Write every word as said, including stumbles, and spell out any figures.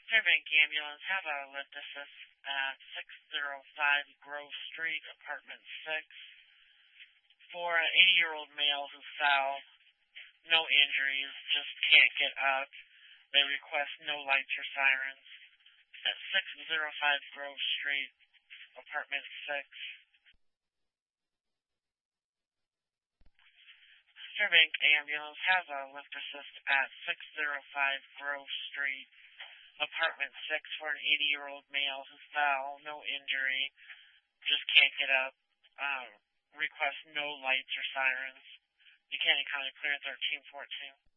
Fairbank Ambulance, have a lift assist at six oh five Grove Street, apartment six, for an eighty-year-old male who fell. No injuries, just can't get up. They request no lights or sirens at six oh five Grove Street, apartment six. Fairbank Ambulance, have a lift assist at six oh five Grove Street, apartment six, for an eighty-year-old male who fell. No injury, just can't get up. Um, request no lights or sirens. Buchanan County Clear thirteen fourteen.